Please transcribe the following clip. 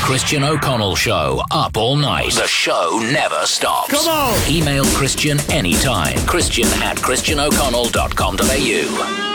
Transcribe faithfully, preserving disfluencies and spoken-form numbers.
Christian O'Connell Show, up all night. The show never stops. Come on! Email Christian anytime. Christian at christian o'connell dot com dot a u.